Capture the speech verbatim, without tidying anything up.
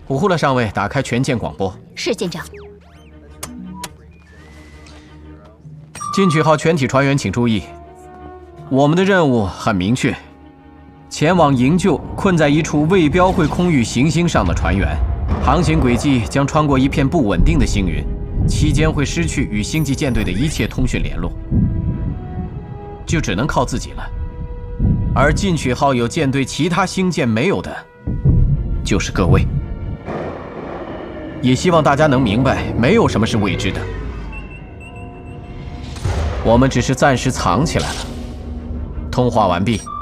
五呼勒上尉打开全舰广播。 是舰长。 进取号全体船员请注意，我们的任务很明确，前往营救困在一处未标绘空域行星上的船员。航行轨迹将穿过一片不稳定的星云，期间会失去与星际舰队的一切通讯联络，就只能靠自己了。而进取号有舰队其他星舰没有的，就是各位。也希望大家能明白，没有什么是未知的，我们只是暂时藏起来了。通话完毕。